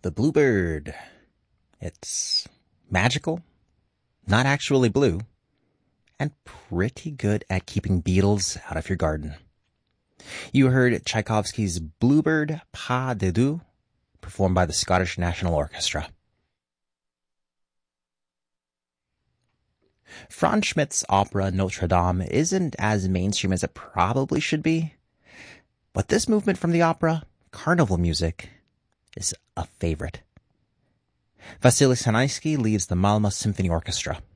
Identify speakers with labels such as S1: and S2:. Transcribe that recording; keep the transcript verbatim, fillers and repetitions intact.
S1: The Bluebird. It's magical, not actually blue, and pretty good at keeping beetles out of your garden. You heard Tchaikovsky's Bluebird Pas de Deux, performed by the Scottish National Orchestra. Franz Schmidt's opera Notre Dame isn't as mainstream as it probably should be, but this movement from the opera, Carnival Music, is a favorite. Vasily Sanaisky leads the Malmö Symphony Orchestra.